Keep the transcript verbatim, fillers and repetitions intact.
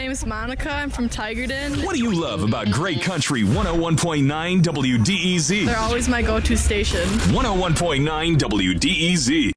name is Monica. I'm from Tigerton. What do you love about Great Country one oh one point nine W D E Z? They're always my go-to station. one oh one point nine W D E Z.